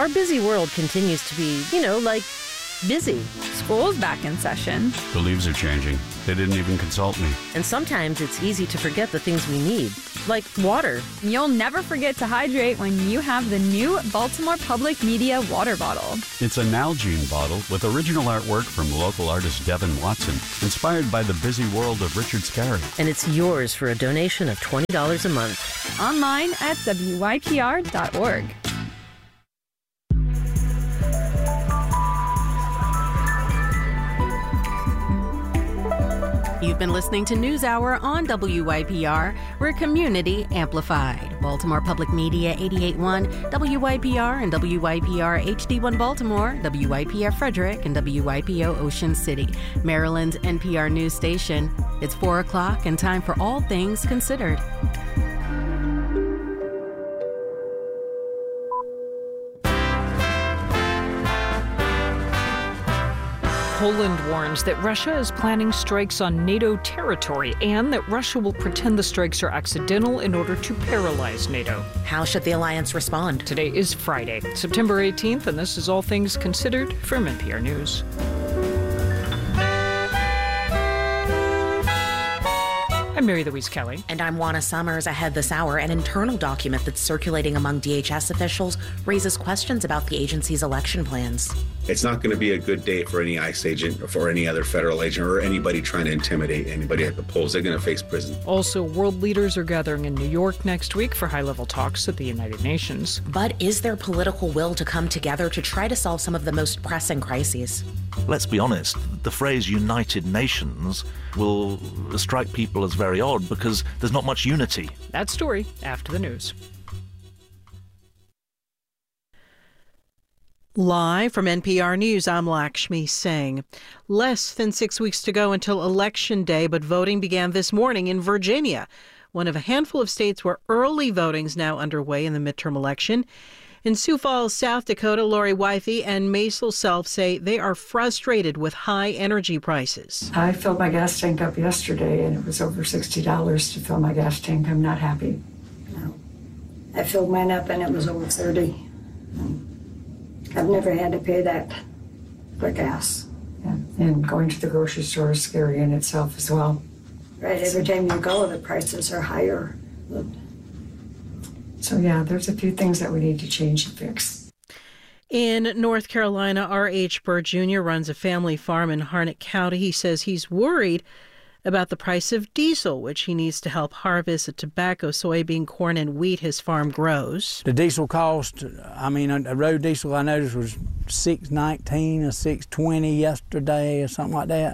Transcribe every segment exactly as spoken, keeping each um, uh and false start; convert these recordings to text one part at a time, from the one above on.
Our busy world continues to be, you know, like, busy. School's back in session. The leaves are changing. They didn't even consult me. And sometimes it's easy to forget the things we need, like water. You'll never forget to hydrate when you have the new Baltimore Public Media water bottle. It's a Nalgene bottle with original artwork from local artist Devin Watson, inspired by the busy world of Richard Scarry. And it's yours for a donation of twenty dollars a month. Online at W Y P R dot org. You've been listening to NewsHour on W Y P R. We're community amplified. Baltimore Public Media eighty-eight point one, W Y P R and W Y P R H D one Baltimore, W Y P R Frederick, and W Y P O Ocean City, Maryland's N P R news station. It's four o'clock and time for All Things Considered. Poland warns that Russia is planning strikes on NATO territory and that Russia will pretend the strikes are accidental in order to paralyze NATO. How should the alliance respond? Today is Friday, September eighteenth, and this is All Things Considered from N P R News. I'm Mary Louise Kelly. And I'm Juana Summers. Ahead this hour, an internal document that's circulating among D H S officials raises questions about the agency's election plans. It's not going to be a good day for any ICE agent or for any other federal agent or anybody trying to intimidate anybody at the polls. They're going to face prison. Also, world leaders are gathering in New York next week for high-level talks at the United Nations. But is there political will to come together to try to solve some of the most pressing crises? Let's be honest, the phrase United Nations will strike people as very odd because there's not much unity. That story after the news. Live from N P R News, I'm Lakshmi Singh. Less than six weeks to go until Election Day, but voting began this morning in Virginia, one of a handful of states where early voting is now underway in the midterm election. In Sioux Falls, South Dakota, Lori Wifey and Maisel Self say they are frustrated with high energy prices. I filled my gas tank up yesterday, and it was over sixty dollars to fill my gas tank. I'm not happy. No. I filled mine up, and it was over thirty dollars. I've never had to pay that for gas. Yeah. And going to the grocery store is scary in itself as well. Right, every time you go, the prices are higher. So yeah, there's a few things that we need to change and fix. In North Carolina, R H Bird Junior runs a family farm in Harnett County. He says he's worried about the price of diesel, which he needs to help harvest the tobacco, soybean, corn, and wheat his farm grows. The diesel cost, I mean, a road diesel I noticed was six nineteen or six twenty yesterday or something like that.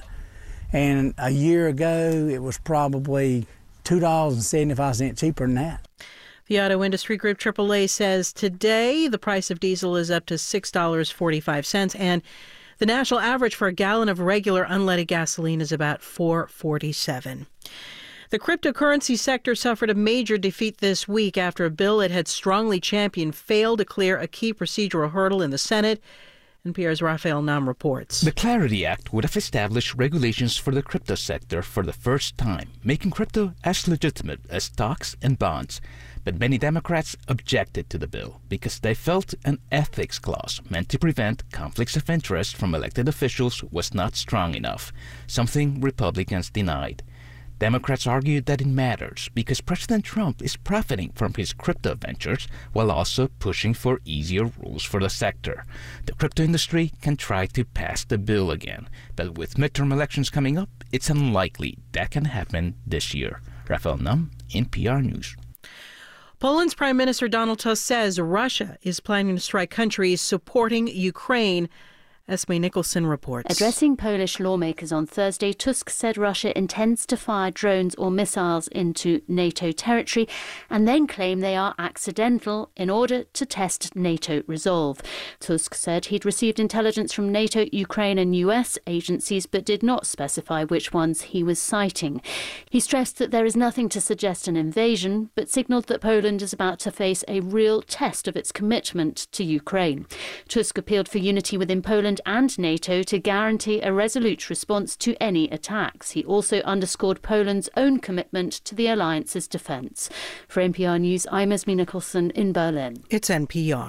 And a year ago, it was probably two dollars and seventy-five cents cheaper than that. The Auto Industry Group triple A says today the price of diesel is up to six dollars and forty-five cents, and the national average for a gallon of regular unleaded gasoline is about four dollars and forty-seven cents. The cryptocurrency sector suffered a major defeat this week after a bill it had strongly championed failed to clear a key procedural hurdle in the Senate. N P R's Raphael Nam reports. The Clarity Act would have established regulations for the crypto sector for the first time, making crypto as legitimate as stocks and bonds. But many Democrats objected to the bill because they felt an ethics clause meant to prevent conflicts of interest from elected officials was not strong enough, something Republicans denied. Democrats argued that it matters because President Trump is profiting from his crypto ventures while also pushing for easier rules for the sector. The crypto industry can try to pass the bill again, but with midterm elections coming up, it's unlikely that can happen this year. Raphael Nam, N P R News. Poland's Prime Minister Donald Tusk says Russia is planning to strike countries supporting Ukraine. Esme Nicholson reports. Addressing Polish lawmakers on Thursday, Tusk said Russia intends to fire drones or missiles into NATO territory and then claim they are accidental in order to test NATO resolve. Tusk said he'd received intelligence from NATO, Ukraine and U S agencies but did not specify which ones he was citing. He stressed that there is nothing to suggest an invasion but signalled that Poland is about to face a real test of its commitment to Ukraine. Tusk appealed for unity within Poland and NATO to guarantee a resolute response to any attacks. He also underscored Poland's own commitment to the alliance's defence. For N P R News, I'm Esme Nicholson in Berlin. It's N P R.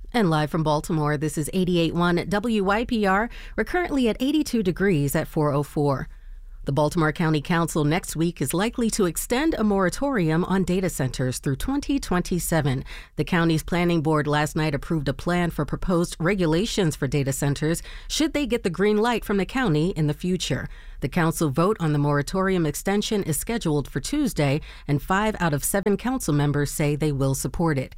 And live from Baltimore, this is eighty-eight point one W Y P R. We're currently at eighty-two degrees at four oh four. The Baltimore County Council next week is likely to extend a moratorium on data centers through twenty twenty-seven. The county's planning board last night approved a plan for proposed regulations for data centers should they get the green light from the county in the future. The council vote on the moratorium extension is scheduled for Tuesday, and five out of seven council members say they will support it.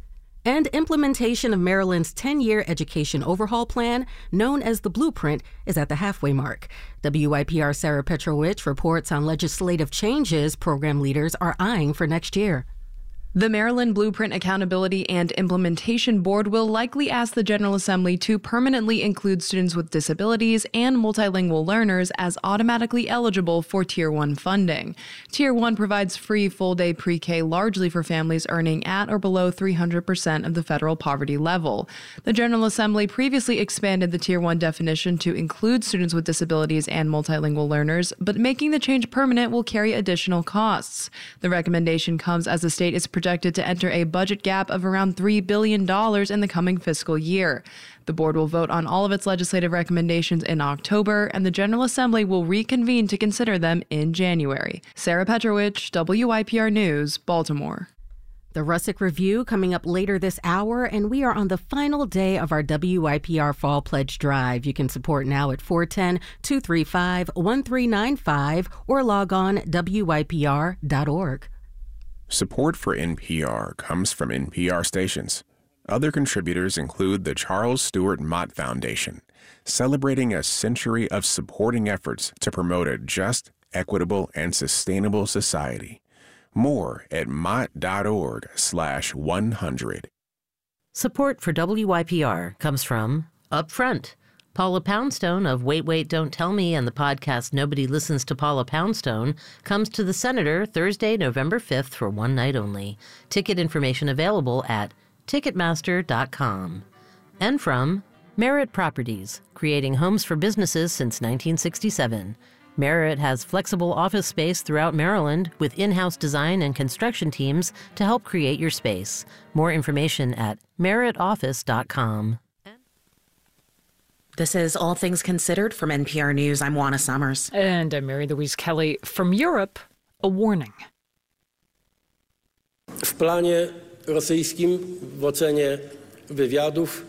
And implementation of Maryland's ten-year education overhaul plan, known as the Blueprint, is at the halfway mark. W Y P R Sarah Petrovich reports on legislative changes program leaders are eyeing for next year. The Maryland Blueprint Accountability and Implementation Board will likely ask the General Assembly to permanently include students with disabilities and multilingual learners as automatically eligible for Tier one funding. Tier one provides free full-day pre-K largely for families earning at or below three hundred percent of the federal poverty level. The General Assembly previously expanded the Tier one definition to include students with disabilities and multilingual learners, but making the change permanent will carry additional costs. The recommendation comes as the state is projected to enter a budget gap of around three billion dollars in the coming fiscal year. The board will vote on all of its legislative recommendations in October, and the General Assembly will reconvene to consider them in January. Sarah Petrovich, W Y P R News, Baltimore. The Russick Review coming up later this hour, and we are on the final day of our W Y P R Fall Pledge Drive. You can support now at four one zero, two three five, one three nine five or log on W Y P R dot org. Support for N P R comes from N P R stations. Other contributors include the Charles Stewart Mott Foundation, celebrating a century of supporting efforts to promote a just, equitable, and sustainable society. More at mott.org slash 100. Support for W Y P R comes from Upfront. Paula Poundstone of Wait, Wait, Don't Tell Me and the podcast Nobody Listens to Paula Poundstone comes to the Senator Thursday, November fifth for one night only. Ticket information available at ticketmaster dot com. And from Merritt Properties, creating homes for businesses since nineteen sixty-seven. Merritt has flexible office space throughout Maryland with in-house design and construction teams to help create your space. More information at merritt office dot com. This is All Things Considered from N P R News. I'm Juana Summers. And I'm Mary Louise Kelly. From Europe, a warning. W planie rosyjskim w ocenie wywiadów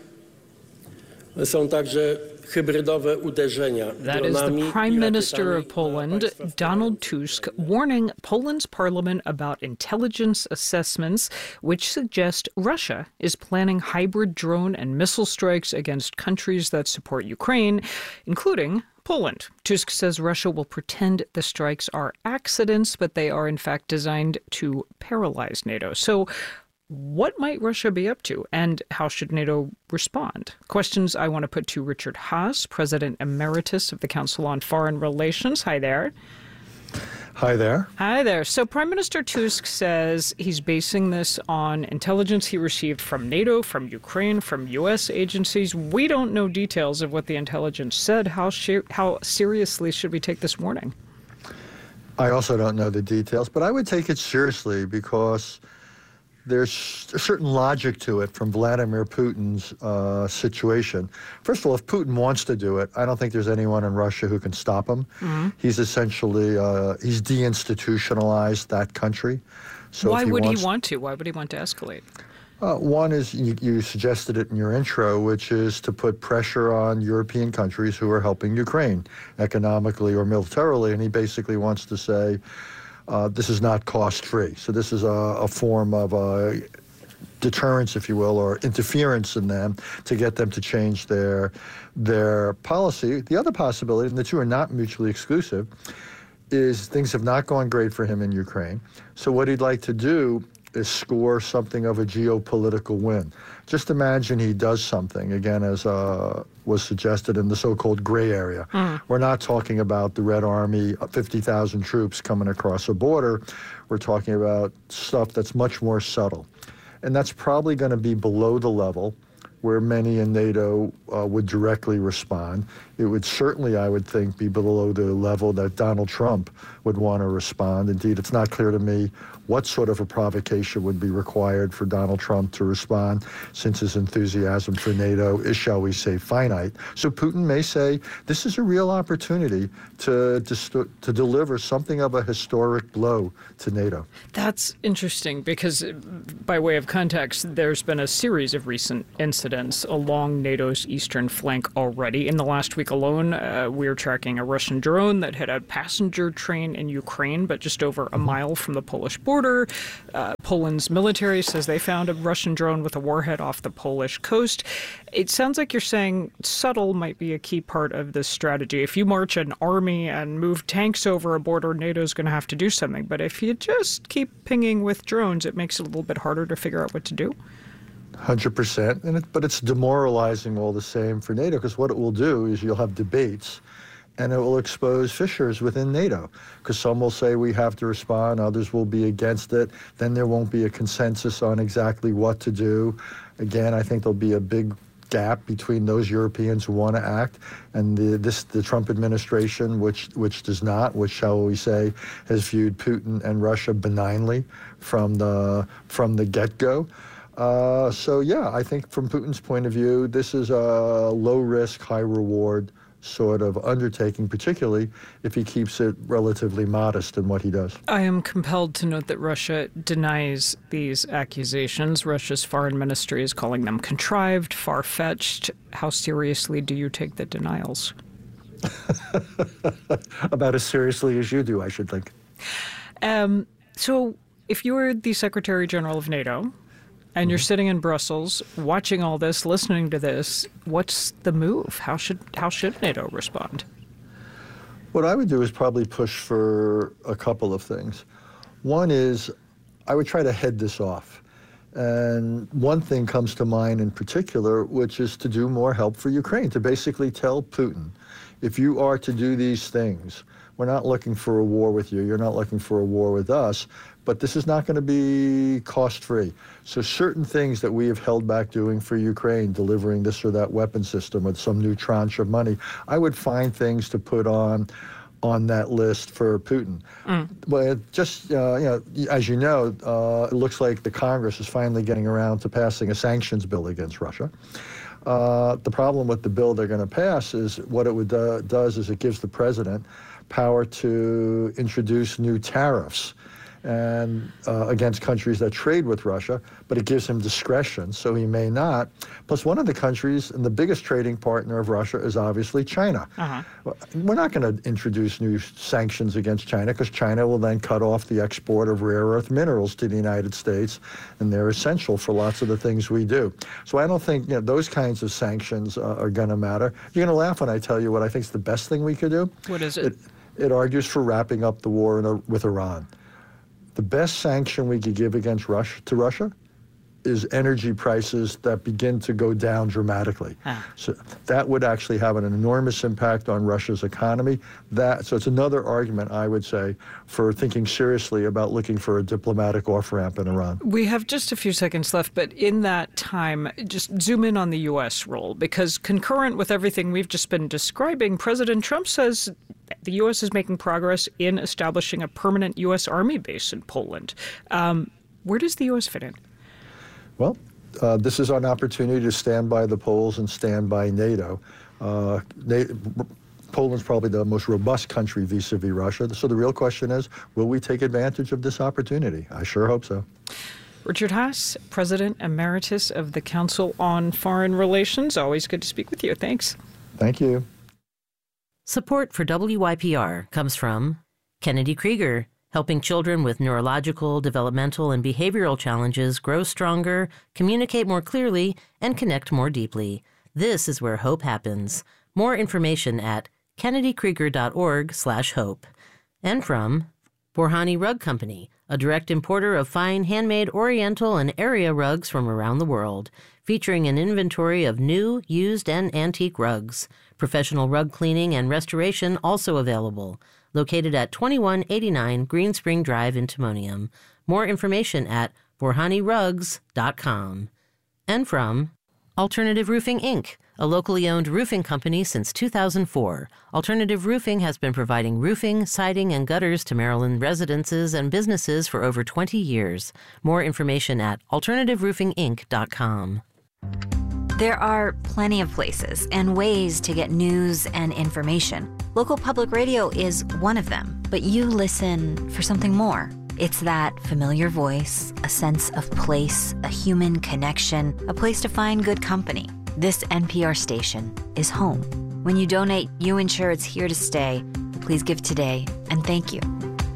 są także hybrydowe uderzenia. That is the Prime Minister of Poland, Donald Tusk, warning Poland's parliament about intelligence assessments which suggest Russia is planning hybrid drone and missile strikes against countries that support Ukraine, including Poland. Tusk says Russia will pretend the strikes are accidents, but they are in fact designed to paralyze NATO. So what might Russia be up to, and how should NATO respond? Questions I want to put to Richard Haass, President Emeritus of the Council on Foreign Relations. Hi there. Hi there. Hi there. So Prime Minister Tusk says he's basing this on intelligence he received from NATO, from Ukraine, from U S agencies. We don't know details of what the intelligence said. How, sh- how seriously should we take this warning? I also don't know the details, but I would take it seriously because there's a certain logic to it from Vladimir Putin's uh, situation. First of all, if Putin wants to do it, I don't think there's anyone in Russia who can stop him. Mm-hmm. He's essentially, uh, he's deinstitutionalized that country. So Why he would wants, he want to? Why would he want to escalate? Uh, one is, you, you suggested it in your intro, which is to put pressure on European countries who are helping Ukraine economically or militarily, and he basically wants to say, Uh, this is not cost-free. So this is a, a form of uh, deterrence, if you will, or interference in them to get them to change their, their policy. The other possibility, and the two are not mutually exclusive, is things have not gone great for him in Ukraine. So what he'd like to do is score something of a geopolitical win. Just imagine he does something, again, as uh, was suggested in the so-called gray area. Mm. We're not talking about the Red Army, fifty thousand troops coming across a border. We're talking about stuff that's much more subtle. And that's probably going to be below the level where many in NATO uh, would directly respond. It would certainly, I would think, be below the level that Donald Trump would want to respond. Indeed, it's not clear to me what sort of a provocation would be required for Donald Trump to respond, since his enthusiasm for NATO is, shall we say, finite. So Putin may say, this is a real opportunity to, to, to deliver something of a historic blow to NATO. That's interesting because, by way of context, there's been a series of recent incidents along NATO's eastern flank already. In the last week alone, uh, we're tracking a Russian drone that hit a passenger train in Ukraine, but just over a mile from the Polish border. Uh, Poland's military says they found a Russian drone with a warhead off the Polish coast. It sounds like you're saying subtle might be a key part of this strategy. If you march an army and move tanks over a border, NATO's going to have to do something. But if you just keep pinging with drones, it makes it a little bit harder to figure out what to do. one hundred percent, and it, but it's demoralizing all the same for NATO, because what it will do is you'll have debates, and it will expose fissures within NATO, because some will say we have to respond, others will be against it. Then there won't be a consensus on exactly what to do. Again, I think there'll be a big gap between those Europeans who want to act and the, this, the Trump administration, which which does not, which, shall we say, has viewed Putin and Russia benignly from the from the get-go. Uh, so, yeah, I think from Putin's point of view, this is a low-risk, high-reward sort of undertaking, particularly if he keeps it relatively modest in what he does. I am compelled to note that Russia denies these accusations. Russia's foreign ministry is calling them contrived, far-fetched. How seriously do you take the denials? About as seriously as you do, I should think. Um, so if you're the Secretary General of NATO, and you're sitting in Brussels, watching all this, listening to this, what's the move? How should how should NATO respond? What I would do is probably push for a couple of things. One is I would try to head this off. And one thing comes to mind in particular, which is to do more help for Ukraine, to basically tell Putin, if you are to do these things, we're not looking for a war with you, you're not looking for a war with us, but this is not going to be cost-free. So certain things that we have held back doing for Ukraine, delivering this or that weapon system or some new tranche of money, I would find things to put on on that list for Putin. Mm. Well, it just, uh, you know, as you know, uh, it looks like the Congress is finally getting around to passing a sanctions bill against Russia. Uh, the problem with the bill they're going to pass is what it would, uh, does is it gives the president power to introduce new tariffs and uh, against countries that trade with Russia, but it gives him discretion, so he may not. Plus, one of the countries and the biggest trading partner of Russia is obviously China. Uh-huh. We're not going to introduce new sanctions against China because China will then cut off the export of rare earth minerals to the United States, and they're essential for lots of the things we do. So I don't think you know, those kinds of sanctions uh, are going to matter. You're going to laugh when I tell you what I think is the best thing we could do. What is it? It, it argues for wrapping up the war in a, with Iran. The best sanction we could give against Russia to Russia is energy prices that begin to go down dramatically. Ah. So that would actually have an enormous impact on Russia's economy. That so it's another argument, I would say, for thinking seriously about looking for a diplomatic off-ramp in Iran. We have just a few seconds left, but in that time, just zoom in on the U S role, because concurrent with everything we've just been describing, President Trump says the U S is making progress in establishing a permanent U S Army base in Poland. Um, where does the U S fit in? Well, uh, this is an opportunity to stand by the Poles and stand by NATO. Uh, NATO Poland's probably the most robust country vis-a-vis Russia. So the real question is, will we take advantage of this opportunity? I sure hope so. Richard Haass, President Emeritus of the Council on Foreign Relations. Always good to speak with you. Thanks. Thank you. Support for W Y P R comes from Kennedy Krieger, helping children with neurological, developmental, and behavioral challenges grow stronger, communicate more clearly, and connect more deeply. This is where hope happens. More information at kennedykrieger.org slash hope. And from Borhani Rug Company, a direct importer of fine handmade Oriental and area rugs from around the world, featuring an inventory of new, used, and antique rugs. Professional rug cleaning and restoration also available. Located at twenty-one eighty-nine Green Spring Drive in Timonium. More information at borhani rugs dot com. And from Alternative Roofing, Incorporated, a locally owned roofing company since two thousand four. Alternative Roofing has been providing roofing, siding, and gutters to Maryland residences and businesses for over twenty years. More information at alternative roofing inc dot com. There are plenty of places and ways to get news and information. Local public radio is one of them, but you listen for something more. It's that familiar voice, a sense of place, a human connection, a place to find good company. This N P R station is home. When you donate, you ensure it's here to stay. Please give today, and thank you.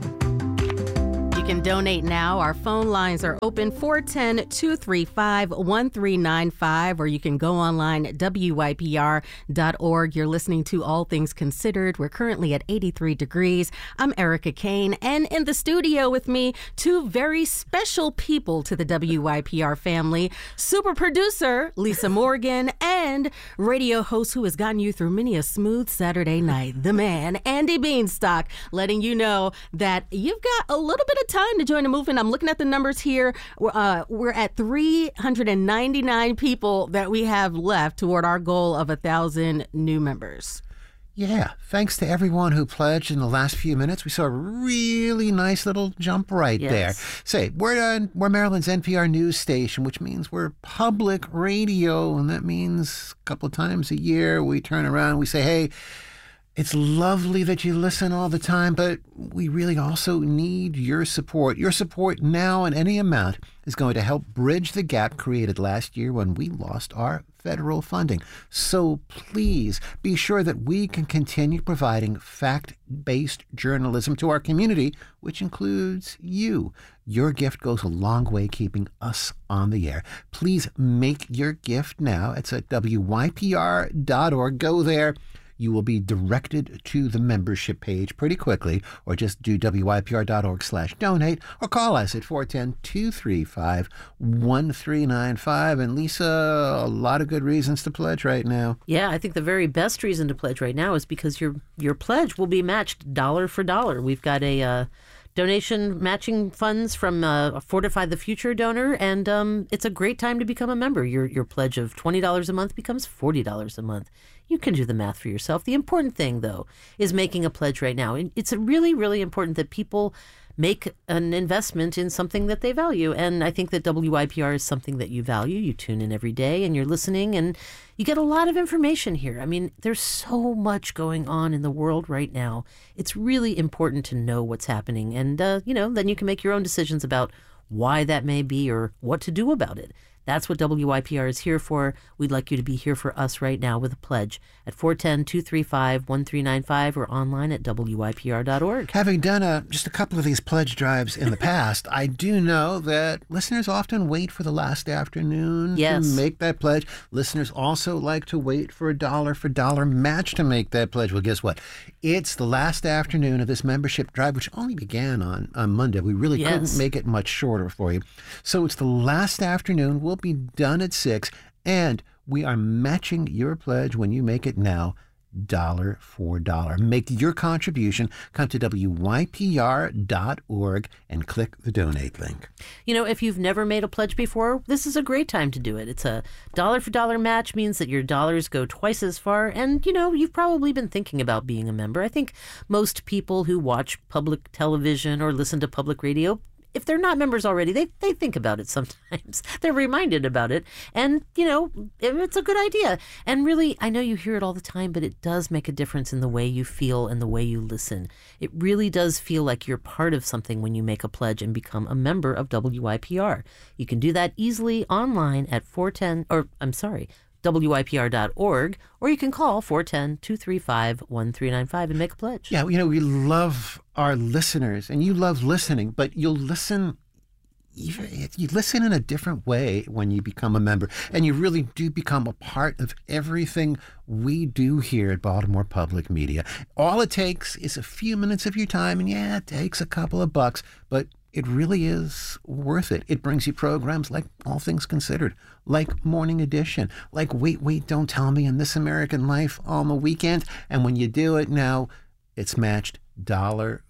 You can donate now. Our phone lines are open, four one zero, two three five, one three nine five, or you can go online at W Y P R dot org. You're listening to All Things Considered. We're currently at eighty-three degrees. I'm Erica Kane, and in the studio with me, two very special people to the W Y P R family, super producer Lisa Morgan, and radio host who has gotten you through many a smooth Saturday night, the man, Andy Beanstalk, letting you know that you've got a little bit of time to join the movement. I'm looking at the numbers here. We're, uh, we're at three hundred ninety-nine people that we have left toward our goal of a thousand new members. Yeah, thanks to everyone who pledged in the last few minutes. We saw a really nice little jump right Yes. there. Say, we're, uh, we're Maryland's N P R news station, which means we're public radio, and that means a couple of times a year we turn around and we say, hey, it's lovely that you listen all the time, but we really also need your support. Your support now in any amount is going to help bridge the gap created last year when we lost our federal funding. So please be sure that we can continue providing fact-based journalism to our community, which includes you. Your gift goes a long way keeping us on the air. Please make your gift now. It's at W Y P R dot org. Go there. You will be directed to the membership page pretty quickly, or just do W Y P R dot org slash donate, or call us at four one zero, two three five, one three nine five. And Lisa, a lot of good reasons to pledge right now. Yeah, I think the very best reason to pledge right now is because your your pledge will be matched dollar for dollar. We've got a uh, donation matching funds from uh, Fortify the Future donor, and um, it's a great time to become a member. Your your pledge of twenty dollars a month becomes forty dollars a month. You can do the math for yourself. The important thing, though, is making a pledge right now. It's really, really important that people make an investment in something that they value. And I think that W Y P R is something that you value. You tune in every day and you're listening, and you get a lot of information here. I mean, there's so much going on in the world right now. It's really important to know what's happening. And, uh, you know, then you can make your own decisions about why that may be or what to do about it. That's what W Y P R is here for. We'd like you to be here for us right now with a pledge at four one zero, two three five, one three nine five or online at W Y P R dot org. Having done a, just a couple of these pledge drives in the past, I do know that listeners often wait for the last afternoon yes. to make that pledge. Listeners also like to wait for a dollar for dollar match to make that pledge. Well, guess what? It's the last afternoon of this membership drive, which only began on, on Monday. We really yes. couldn't make it much shorter for you. So it's the last afternoon. We'll be done at six, and we are matching your pledge when you make it now, dollar for dollar. Make your contribution. Come to W Y P R dot org and click the donate link. You know, if you've never made a pledge before, this is a great time to do it. It's a dollar for dollar match, means that your dollars go twice as far. And, you know, you've probably been thinking about being a member. I think most people who watch public television or listen to public radio, if they're not members already, they they think about it sometimes. They're reminded about it. And, you know, it's a good idea. And really, I know you hear it all the time, but it does make a difference in the way you feel and the way you listen. It really does feel like you're part of something when you make a pledge and become a member of W Y P R. You can do that easily online at four one zero, or I'm sorry, W Y P R dot org, or you can call four one zero, two three five, one three nine five and make a pledge. Yeah, you know, we love our listeners, and you love listening, but you'll listen, you listen in a different way when you become a member, and you really do become a part of everything we do here at Baltimore Public Media. All it takes is a few minutes of your time, and yeah, it takes a couple of bucks, but it really is worth it. It brings you programs like All Things Considered, like Morning Edition, like Wait, Wait, Don't Tell Me and This American Life on the weekend. And when you do it now, it's matched dollar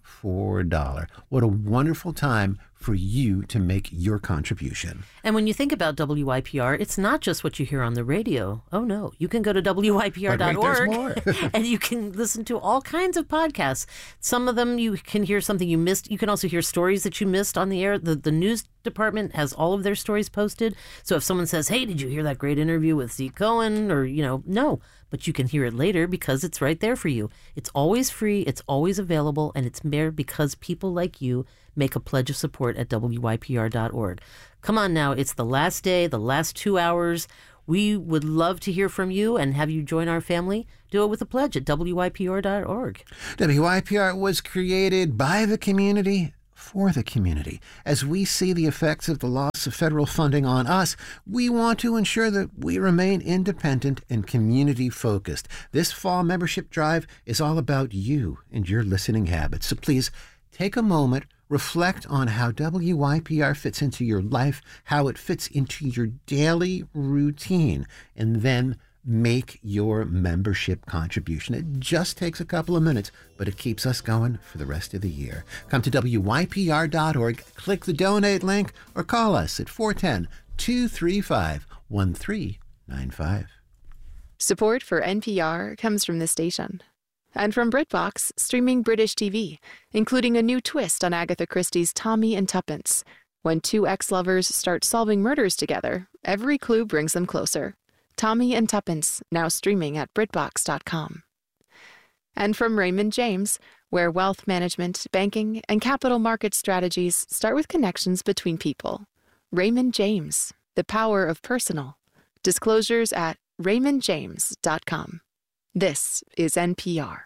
for a dollar. What a wonderful time for you to make your contribution. And when you think about W I P R, it's not just what you hear on the radio. Oh, no. You can go to W I P R dot org and you can listen to all kinds of podcasts. Some of them you can hear something you missed. You can also hear stories that you missed on the air. The, the news department has all of their stories posted. So if someone says, hey, did you hear that great interview with Zeke Cohen? Or, you know, no. But you can hear it later because it's right there for you. It's always free. It's always available. And it's there because people like you make a pledge of support at W I P R dot org. Come on now. It's the last day, the last two hours. We would love to hear from you and have you join our family. Do it with a pledge at W I P R dot org. W I P R was created by the community for the community. As we see the effects of the loss of federal funding on us, we want to ensure that we remain independent and community-focused. This fall membership drive is all about you and your listening habits. So please take a moment, reflect on how W I P R fits into your life, how it fits into your daily routine, and then make your membership contribution. It just takes a couple of minutes, but it keeps us going for the rest of the year. Come to W Y P R dot org, click the donate link, or call us at four one zero, two three five, one three nine five. Support for N P R comes from this station. And from BritBox, streaming British T V, including a new twist on Agatha Christie's Tommy and Tuppence. When two ex-lovers start solving murders together, every clue brings them closer. Tommy and Tuppence, now streaming at Britbox dot com. And from Raymond James, where wealth management, banking, and capital market strategies start with connections between people. Raymond James, the power of personal. Disclosures at Raymond James dot com. This is N P R.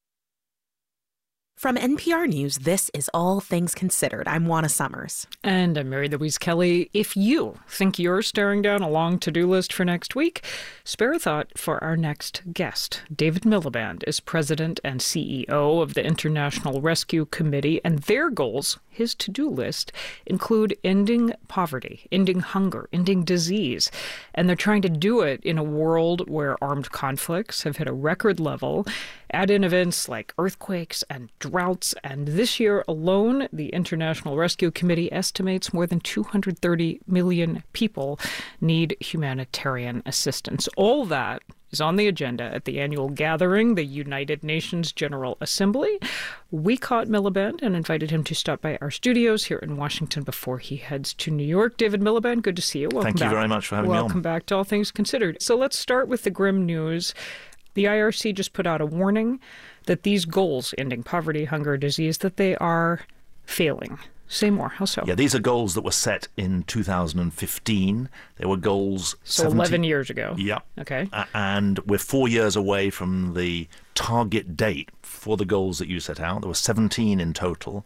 From N P R News, this is All Things Considered. I'm Juana Summers. And I'm Mary Louise Kelly. If you think you're staring down a long to-do list for next week, spare a thought for our next guest. David Miliband is president and C E O of the International Rescue Committee, and their goals, his to-do list, include ending poverty, ending hunger, ending disease. And they're trying to do it in a world where armed conflicts have hit a record level. Add in events like earthquakes and droughts, and this year alone, the International Rescue Committee estimates more than two hundred thirty million people need humanitarian assistance. All that is on the agenda at the annual gathering, the United Nations General Assembly. We caught Miliband and invited him to stop by our studios here in Washington before he heads to New York. David Miliband, good to see you. Welcome Thank you back. very much for having me on. Welcome back to All Things Considered. So let's start with the grim news. The I R C just put out a warning that these goals, ending poverty, hunger, disease, that they are failing. Say more. How so? Yeah, these are goals that were set in two thousand fifteen. They were goals... So seventy eleven years ago. Yeah. Okay. Uh, and we're four years away from the target date for the goals that you set out. There were seventeen in total.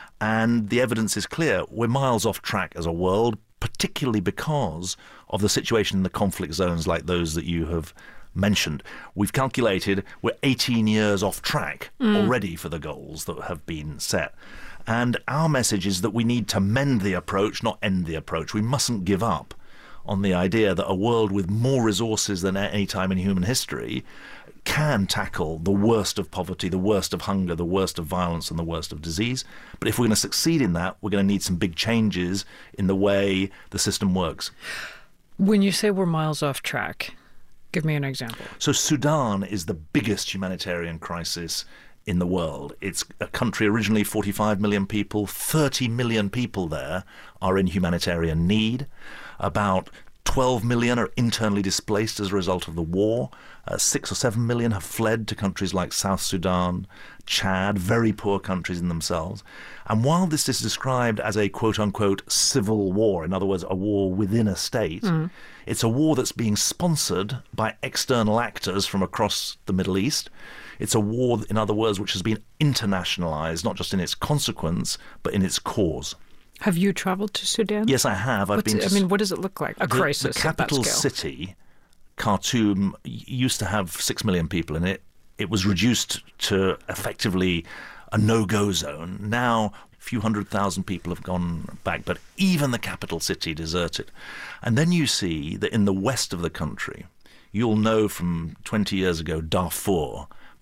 And the evidence is clear. We're miles off track as a world, particularly because of the situation in the conflict zones like those that you have mentioned. We've calculated we're eighteen years off track mm. already for the goals that have been set. And our message is that we need to mend the approach, not end the approach. We mustn't give up on the idea that a world with more resources than at any time in human history can tackle the worst of poverty, the worst of hunger, the worst of violence, and the worst of disease. But if we're going to succeed in that, we're going to need some big changes in the way the system works. When you say we're miles off track, give me an example. So Sudan is the biggest humanitarian crisis in the world. It's a country originally forty-five million people. thirty million people there are in humanitarian need. About twelve million are internally displaced as a result of the war. Uh, six or seven million have fled to countries like South Sudan, Chad, very poor countries in themselves. And while this is described as a quote-unquote civil war, in other words, a war within a state, mm. it's a war that's being sponsored by external actors from across the Middle East. It's a war, in other words, which has been internationalized, not just in its consequence, but in its cause. Have you traveled to Sudan? Yes, I have. I've What's been. It, to, I mean, what does it look like? A the, crisis. The capital at that scale. city, Khartoum, used to have six million people in it. It was reduced to effectively a no-go zone. Now, a few hundred thousand people have gone back, but even the capital city deserted. And then you see that in the west of the country, you'll know from twenty years ago, Darfur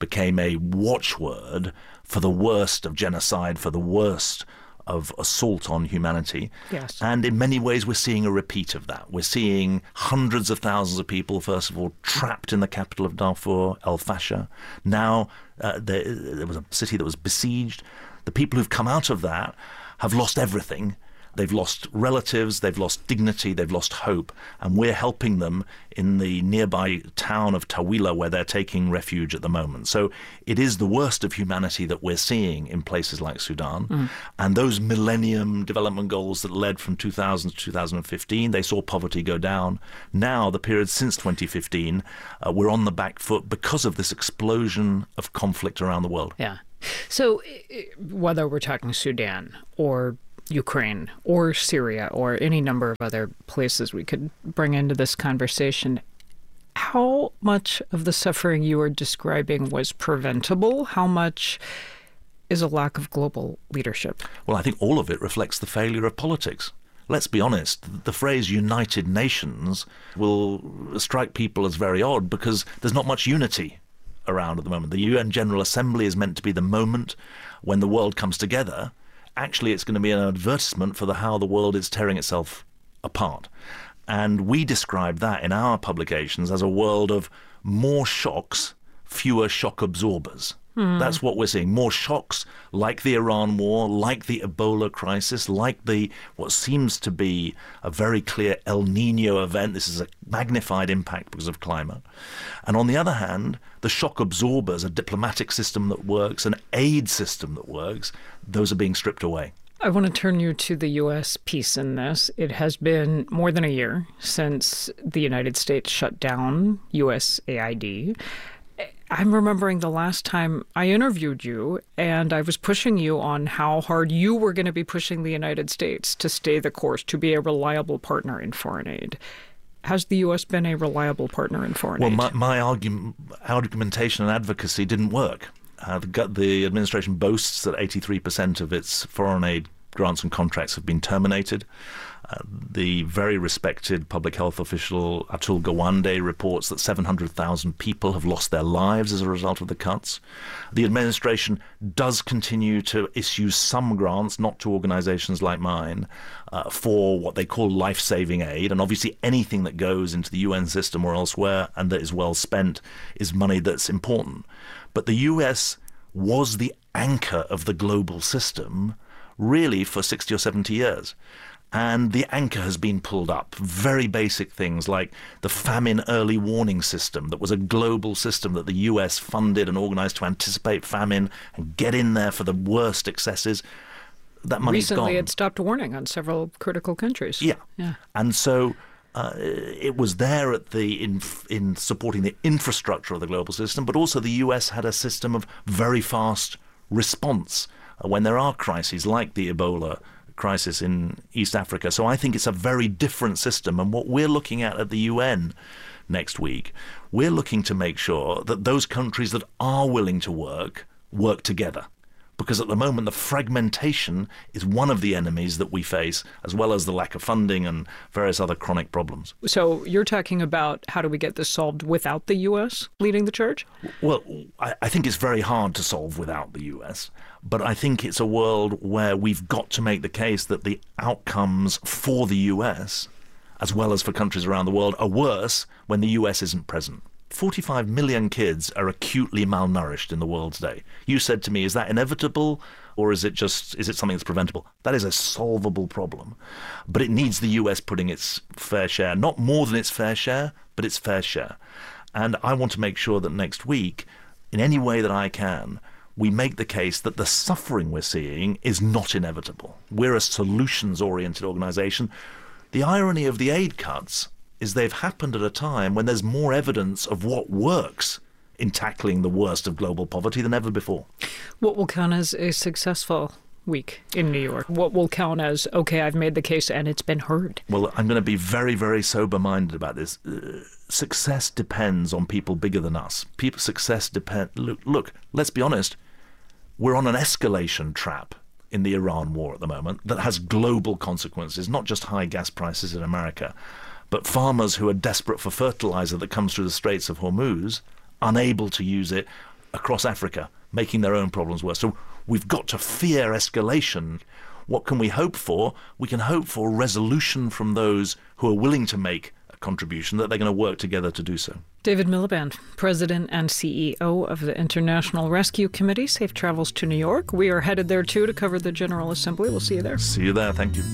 became a watchword for the worst of genocide, for the worst of assault on humanity. Yes. And in many ways, we're seeing a repeat of that. We're seeing hundreds of thousands of people, first of all, trapped in the capital of Darfur, El Fasher. Now, uh, there, there was a city that was besieged. The people who've come out of that have lost everything. They've lost relatives, they've lost dignity, they've lost hope, and we're helping them in the nearby town of Tawila where they're taking refuge at the moment. So it is the worst of humanity that we're seeing in places like Sudan. Mm. And those Millennium Development Goals that led from two thousand to two thousand fifteen, they saw poverty go down. Now, the period since twenty fifteen, uh, we're on the back foot because of this explosion of conflict around the world. Yeah. So whether we're talking Sudan or Ukraine or Syria or any number of other places we could bring into this conversation, how much of the suffering you are describing was preventable? How much is a lack of global leadership? Well, I think all of it reflects the failure of politics. Let's be honest, the phrase United Nations will strike people as very odd because there's not much unity around at the moment. The U N General Assembly is meant to be the moment when the world comes together. Actually, it's going to be an advertisement for the how the world is tearing itself apart. And we describe that in our publications as a world of more shocks, fewer shock absorbers. Hmm. That's what we're seeing. More shocks like the Iran war, like the Ebola crisis, like the what seems to be a very clear El Nino event. This is a magnified impact because of climate. And on the other hand, the shock absorbers, a diplomatic system that works, an aid system that works, those are being stripped away. I want to turn you to the U S piece in this. It has been more than a year since the United States shut down U S A I D. I'm remembering the last time I interviewed you, and I was pushing you on how hard you were going to be pushing the United States to stay the course, to be a reliable partner in foreign aid. Has the U S been a reliable partner in foreign well, aid? Well, my, my argument, argumentation and advocacy didn't work. Uh, the, the administration boasts that eighty-three percent of its foreign aid grants and contracts have been terminated. Uh, the very respected public health official Atul Gawande reports that seven hundred thousand people have lost their lives as a result of the cuts. The administration does continue to issue some grants, not to organizations like mine, uh, for what they call life-saving aid. And obviously anything that goes into the U N system or elsewhere and that is well spent is money that's important. But the U S was the anchor of the global system really for sixty or seventy years. And the anchor has been pulled up. Very basic things like the famine early warning system that was a global system that the U S funded and organized to anticipate famine and get in there for the worst excesses. That money's gone. Recently, it stopped warning on several critical countries. Yeah. yeah. And so uh, it was there at the in, in supporting the infrastructure of the global system, but also the U S had a system of very fast response uh, when there are crises like the Ebola crisis in East Africa. So I think it's a very different system. And what we're looking at at the U N next week, we're looking to make sure that those countries that are willing to work, work together. Because at the moment, the fragmentation is one of the enemies that we face, as well as the lack of funding and various other chronic problems. So you're talking about how do we get this solved without the U S leading the charge? Well, I, I think it's very hard to solve without the U S. But I think it's a world where we've got to make the case that the outcomes for the U S, as well as for countries around the world, are worse when the U S isn't present. forty-five million kids are acutely malnourished in the world today. You said to me, is that inevitable or is it just, is it something that's preventable? That is a solvable problem. But it needs the U S putting its fair share, not more than its fair share, but its fair share. And I want to make sure that next week, in any way that I can, we make the case that the suffering we're seeing is not inevitable. We're a solutions-oriented organization. The irony of the aid cuts is they've happened at a time when there's more evidence of what works in tackling the worst of global poverty than ever before. What will count as a successful week in New York? What will count as, okay, I've made the case and it's been heard? Well, I'm going to be very, very sober-minded about this. Uh, success depends on people bigger than us. People, success depend. Look, look, let's be honest. We're on an escalation trap in the Iran war at the moment that has global consequences, not just high gas prices in America, but farmers who are desperate for fertilizer that comes through the Straits of Hormuz, unable to use it, across Africa, making their own problems worse. So we've got to fear escalation. What can we hope for? We can hope for resolution from those who are willing to make a contribution, that they're going to work together to do so. David Miliband, President and C E O of the International Rescue Committee. Safe travels to New York. We are headed there, too, to cover the General Assembly. We'll see you there. See you there. Thank you.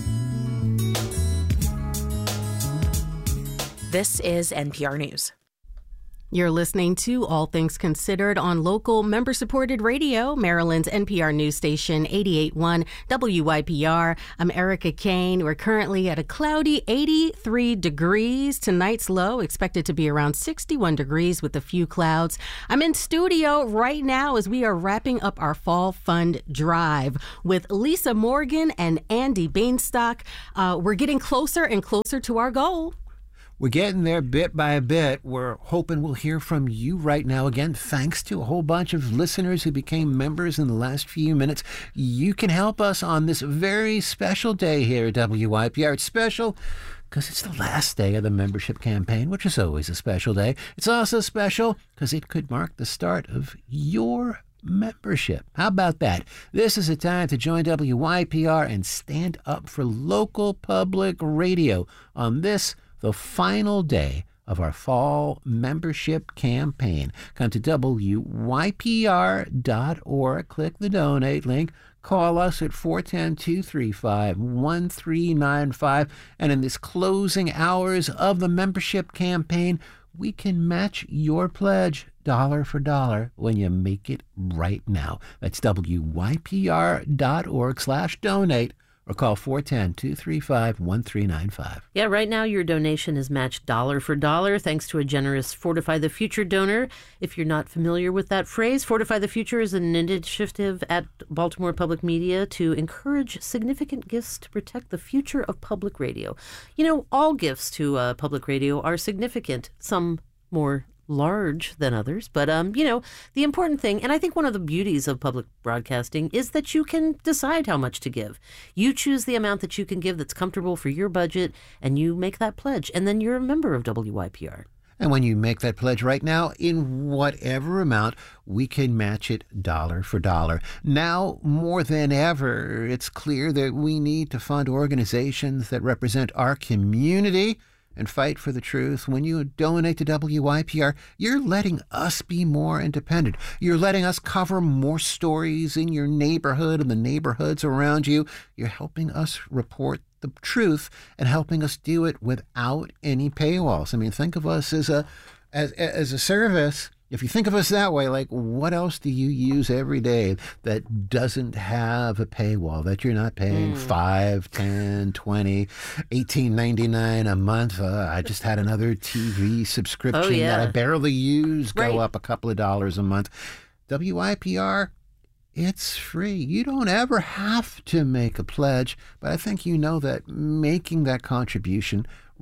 This is N P R News. You're listening to All Things Considered on local member-supported radio, Maryland's N P R news station, eighty-eight point one W Y P R. I'm Erica Kane. We're currently at a cloudy eighty-three degrees. Tonight's low expected to be around sixty-one degrees with a few clouds. I'm in studio right now as we are wrapping up our Fall Fund Drive with Lisa Morgan and Andy Bainstock. Uh, we're getting closer and closer to our goal. We're getting there bit by bit. We're hoping we'll hear from you right now. Again, thanks to a whole bunch of listeners who became members in the last few minutes. You can help us on this very special day here at W Y P R. It's special because it's the last day of the membership campaign, which is always a special day. It's also special because it could mark the start of your membership. How about that? This is a time to join W Y P R and stand up for local public radio on this, the final day of our fall membership campaign. Come to W Y P R dot org, click the donate link, call us at four one zero, two three five, one three nine five, and in this closing hours of the membership campaign, we can match your pledge dollar for dollar when you make it right now. That's W Y P R dot org slash donate. Or call four one zero, two three five, one three nine five. Yeah, right now your donation is matched dollar for dollar thanks to a generous Fortify the Future donor. If you're not familiar with that phrase, Fortify the Future is an initiative at Baltimore Public Media to encourage significant gifts to protect the future of public radio. You know, all gifts to uh, public radio are significant, some more large than others. But, um, you know, the important thing, and I think one of the beauties of public broadcasting is that you can decide how much to give. You choose the amount that you can give that's comfortable for your budget, and you make that pledge. And then you're a member of W Y P R. And when you make that pledge right now, in whatever amount, we can match it dollar for dollar. Now, more than ever, it's clear that we need to fund organizations that represent our community and fight for the truth. When you donate to W Y P R, you're letting us be more independent. You're letting us cover more stories in your neighborhood and the neighborhoods around you. You're helping us report the truth and helping us do it without any paywalls. I mean, think of us as a as as a service. If you think of us that way, like, what else do you use every day that doesn't have a paywall, that you're not paying mm. five, ten, twenty, eighteen ninety-nine a month? Uh, I just had another T V subscription oh, yeah. that I barely use go right. up a couple of dollars a month. W Y P R, it's free. You don't ever have to make a pledge, but I think you know that making that contribution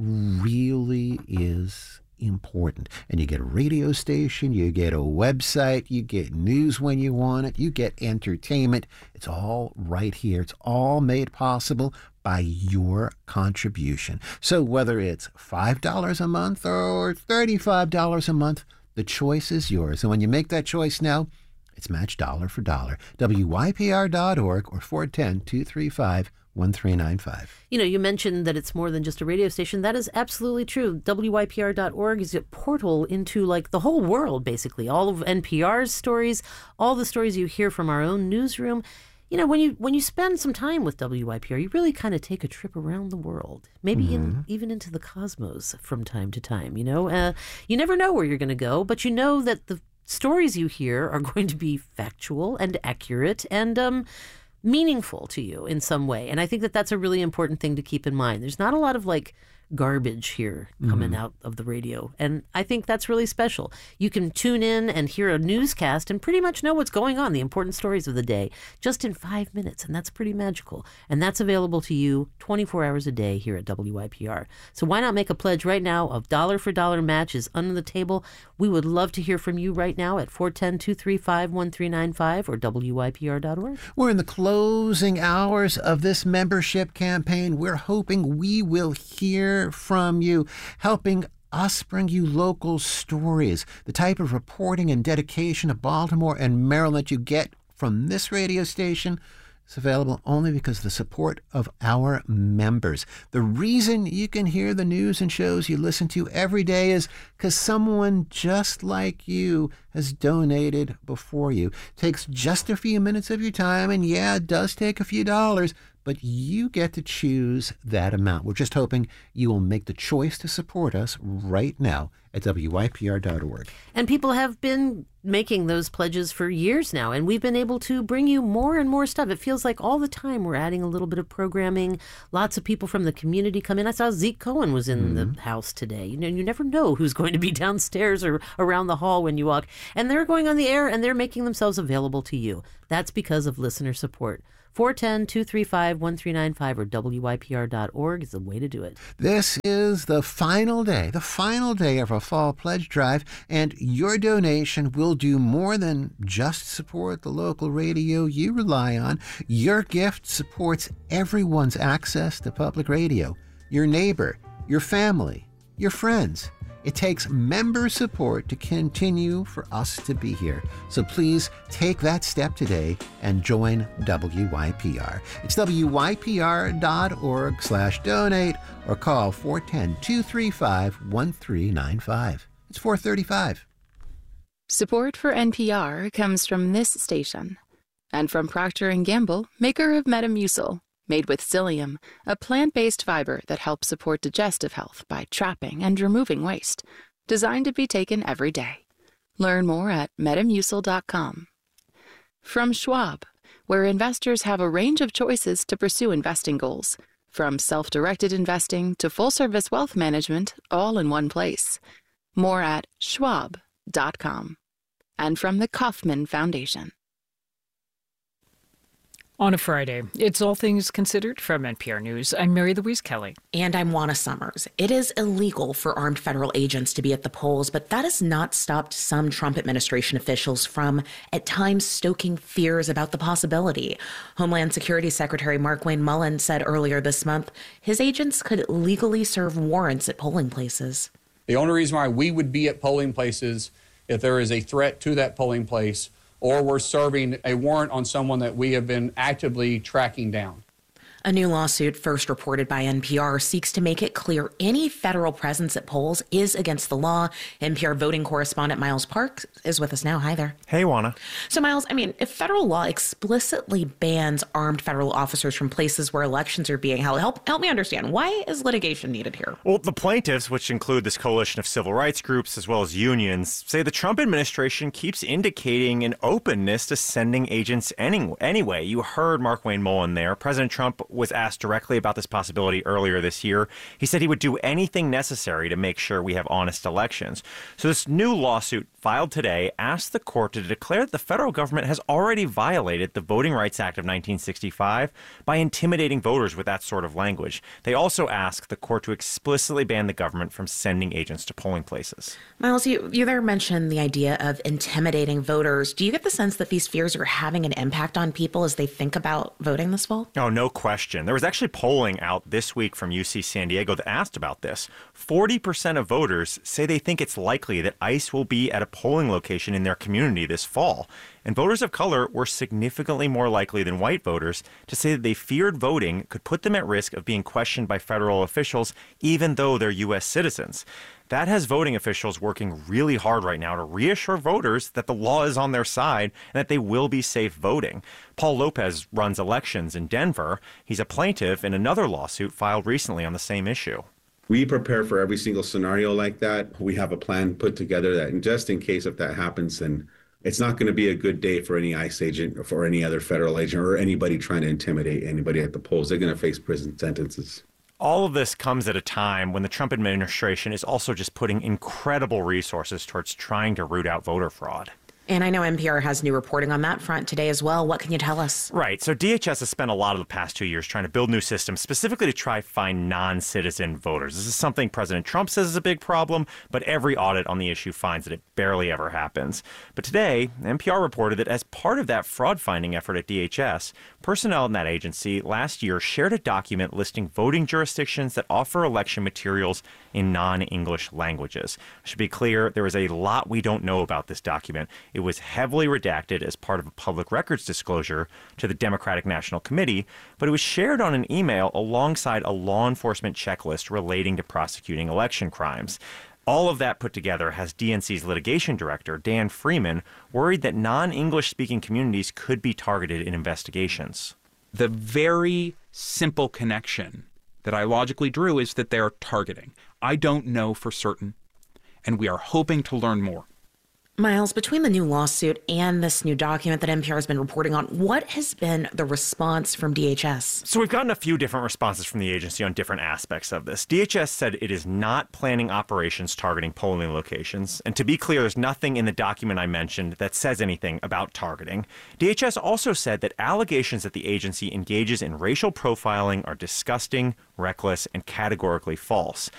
really is important. And you get a radio station, you get a website, you get news when you want it, you get entertainment. It's all right here. It's all made possible by your contribution. So whether it's five dollars a month or thirty-five dollars a month, the choice is yours. And when you make that choice now, it's matched dollar for dollar. W Y P R dot org or four one zero, two three five, one three nine five. You know, you mentioned that it's more than just a radio station. That is absolutely true. W Y P R dot org is a portal into, like, the whole world, basically. All of N P R's stories, all the stories you hear from our own newsroom. You know, when you when you spend some time with W Y P R, you really kind of take a trip around the world, maybe mm-hmm. in, even into the cosmos from time to time, you know. Uh, you never know where you're going to go, but you know that the stories you hear are going to be factual and accurate and um, meaningful to you in some way. And I think that that's a really important thing to keep in mind. There's not a lot of, like, garbage here coming mm-hmm. out of the radio. And I think that's really special. You can tune in and hear a newscast and pretty much know what's going on, the important stories of the day, just in five minutes. And that's pretty magical. And that's available to you twenty-four hours a day here at W Y P R. So why not make a pledge right now of dollar for dollar match is under the table. We would love to hear from you right now at four one zero, two three five, one three nine five or W Y P R dot org. We're in the closing hours of this membership campaign. We're hoping we will hear from you, helping us bring you local stories. The type of reporting and dedication of Baltimore and Maryland that you get from this radio station is available only because of the support of our members. The reason you can hear the news and shows you listen to every day is because someone just like you has donated before you. It takes just a few minutes of your time, and yeah, it does take a few dollars, but you get to choose that amount. We're just hoping you will make the choice to support us right now at W Y P R dot org. And people have been making those pledges for years now, and we've been able to bring you more and more stuff. It feels like all the time we're adding a little bit of programming. Lots of people from the community come in. I saw Zeke Cohen was in mm-hmm. the house today. You know, you never know who's going to be downstairs or around the hall when you walk. And they're going on the air, and they're making themselves available to you. That's because of listener support. four one zero, two three five, one three nine five or W Y P R dot org is the way to do it. This is the final day, the final day of our fall pledge drive, and your donation will do more than just support the local radio you rely on. Your gift supports everyone's access to public radio, your neighbor, your family, your friends. It takes member support to continue for us to be here. So please take that step today and join W Y P R. It's W Y P R dot org slash donate or call four one zero, two three five, one three nine five. It's four thirty-five. Support for N P R comes from this station and from Procter and Gamble, maker of Metamucil. Made with psyllium, a plant-based fiber that helps support digestive health by trapping and removing waste. Designed to be taken every day. Learn more at metamucil dot com. From Schwab, where investors have a range of choices to pursue investing goals. From self-directed investing to full-service wealth management, all in one place. More at schwab dot com. And from the Kauffman Foundation. On a Friday, it's All Things Considered from N P R News. I'm Mary Louise Kelly. And I'm Juana Summers. It is illegal for armed federal agents to be at the polls, but that has not stopped some Trump administration officials from, at times, stoking fears about the possibility. Homeland Security Secretary Markwayne Mullin said earlier this month his agents could legally serve warrants at polling places. The only reason why we would be at polling places if there is a threat to that polling place or we're serving a warrant on someone that we have been actively tracking down. A new lawsuit, first reported by N P R, seeks to make it clear any federal presence at polls is against the law. N P R voting correspondent Miles Parks is with us now. Hi there. Hey, Juana. So, Miles, I mean, if federal law explicitly bans armed federal officers from places where elections are being held, help help me understand, why is litigation needed here? Well, the plaintiffs, which include this coalition of civil rights groups as well as unions, say the Trump administration keeps indicating an openness to sending agents any, anyway. You heard Markwayne Mullin there. President Trump was asked directly about this possibility earlier this year. He said he would do anything necessary to make sure we have honest elections. So this new lawsuit filed today asked the court to declare that the federal government has already violated the Voting Rights Act of nineteen sixty-five by intimidating voters with that sort of language. They also asked the court to explicitly ban the government from sending agents to polling places. Miles, you, you there mentioned the idea of intimidating voters. Do you get the sense that these fears are having an impact on people as they think about voting this fall? Oh, no question. There was actually polling out this week from U C San Diego that asked about this. forty percent of voters say they think it's likely that ICE will be at a polling location in their community this fall. And voters of color were significantly more likely than white voters to say that they feared voting could put them at risk of being questioned by federal officials, even though they're U S citizens. That has voting officials working really hard right now to reassure voters that the law is on their side and that they will be safe voting. Paul Lopez runs elections in Denver. He's a plaintiff in another lawsuit filed recently on the same issue. We prepare for every single scenario like that. We have a plan put together that, and just in case if that happens, then it's not going to be a good day for any ICE agent or for any other federal agent or anybody trying to intimidate anybody at the polls. They're going to face prison sentences. All of this comes at a time when the Trump administration is also just putting incredible resources towards trying to root out voter fraud. And I know N P R has new reporting on that front today as well. What can you tell us? Right. So D H S has spent a lot of the past two years trying to build new systems specifically to try find non-citizen voters. This is something President Trump says is a big problem, but every audit on the issue finds that it barely ever happens. But today, N P R reported that as part of that fraud-finding effort at D H S, personnel in that agency last year shared a document listing voting jurisdictions that offer election materials in non-English languages. I should be clear, there is a lot we don't know about this document. It was heavily redacted as part of a public records disclosure to the Democratic National Committee, but it was shared on an email alongside a law enforcement checklist relating to prosecuting election crimes. All of that put together has D N C's litigation director, Dan Freeman, worried that non-English speaking communities could be targeted in investigations. The very simple connection that I logically drew is that they're targeting. I don't know for certain, and we are hoping to learn more. Miles, between the new lawsuit and this new document that N P R has been reporting on, what has been the response from D H S? So we've gotten a few different responses from the agency on different aspects of this. D H S said it is not planning operations targeting polling locations. And to be clear, there's nothing in the document I mentioned that says anything about targeting. D H S also said that allegations that the agency engages in racial profiling are disgusting, reckless, and categorically false.